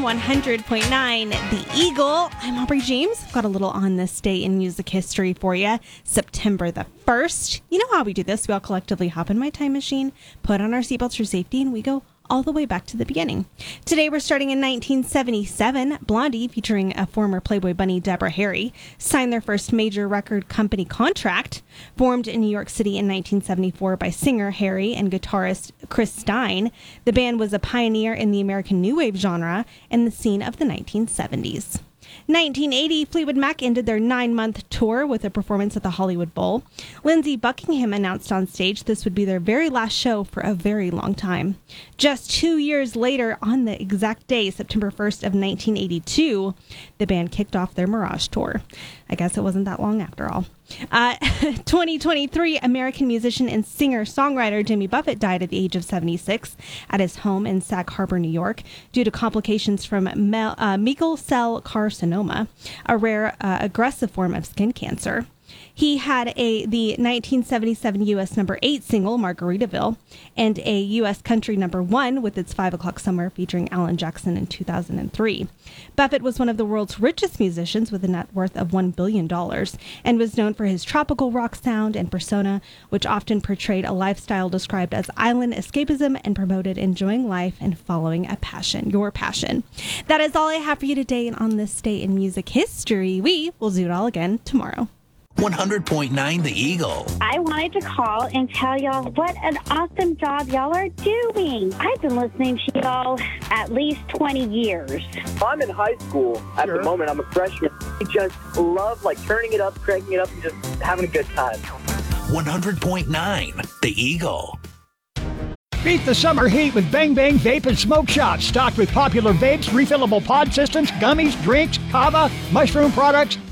100.9 The Eagle. I'm Aubrey James. I've got a little on this day in music history for you. September the 1st. You know how we do this. We all collectively hop in my time machine, put on our seatbelts for safety, and we go all the way back to the beginning. Today we're starting in 1977. Blondie, featuring a former Playboy bunny, Deborah Harry, signed their first major record company contract. Formed in New York City in 1974 by singer Harry and guitarist Chris Stein, the band was a pioneer in the American New Wave genre and the scene of the 1970s. 1980, Fleetwood Mac ended their 9-month tour with a performance at the Hollywood Bowl. Lindsey Buckingham announced on stage this would be their very last show for a very long time. Just 2 years later, on the exact day, September 1st of 1982, the band kicked off their Mirage tour. I guess it wasn't that long after all. 2023, American musician and singer-songwriter Jimmy Buffett died at the age of 76 at his home in Sag Harbor, New York, due to complications from Merkel cell carcinoma, a rare aggressive form of skin cancer. He had the 1977 U.S. number 8 single, Margaritaville, and a U.S. country number 1 with its 5 O'Clock Summer featuring Alan Jackson in 2003. Buffett was one of the world's richest musicians with a net worth of $1 billion and was known for his tropical rock sound and persona, which often portrayed a lifestyle described as island escapism and promoted enjoying life and following a passion, your passion. That is all I have for you today and on this day in music history. We will do it all again tomorrow. 100.9 The Eagle. I wanted to call and tell y'all what an awesome job y'all are doing. I've been listening to y'all at least 20 years. I'm in high school at the moment. I'm a freshman. I just love turning it up, cranking it up, and just having a good time. 100.9 The Eagle. Beat the summer heat with Bang Bang Vape and Smoke Shops, stocked with popular vapes, refillable pod systems, gummies, drinks, kava, mushroom products,